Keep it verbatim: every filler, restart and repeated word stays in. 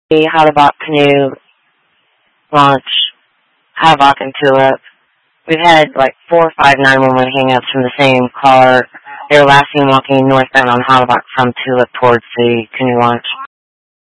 the Hottabot canoe launch, Havoc and Tulip. We've had like four or five nine one one hangouts from the same car. They were last seen walking northbound on Hottabot from Tulip towards the canoe launch.